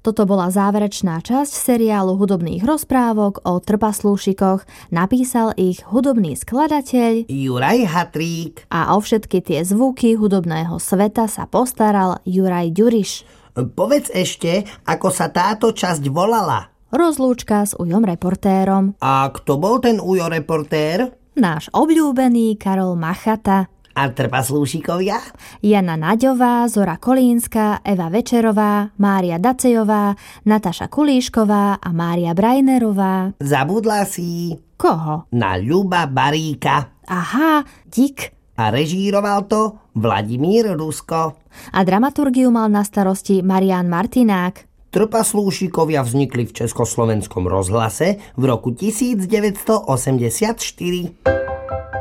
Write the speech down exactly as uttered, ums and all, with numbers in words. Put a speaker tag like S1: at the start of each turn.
S1: Toto bola záverečná časť seriálu hudobných rozprávok o trpaslúšikoch. Napísal ich hudobný skladateľ
S2: Juraj Hatrík.
S1: A o všetky tie zvuky hudobného sveta sa postaral Juraj Ďuriš.
S2: Povedz ešte, ako sa táto časť volala.
S1: Rozlúčka s Ujom reportérom.
S2: A kto bol ten Ujo reportér?
S1: Náš obľúbený Karol Machata.
S2: A trpaslúšikovia?
S1: Jana Naďová, Zora Kolínska, Eva Večerová, Mária Dacejová, Nataša Kulíšková a Mária Brajnerová.
S2: Zabudla si...
S1: Koho?
S2: Na Ľuba Baríka.
S1: Aha, dík.
S2: A režíroval to Vladimír Rusko.
S1: A dramaturgiu mal na starosti Marián Martinák.
S2: Trpaslúšikovia vznikli v Československom rozhlase v roku devätnásť osemdesiatštyri.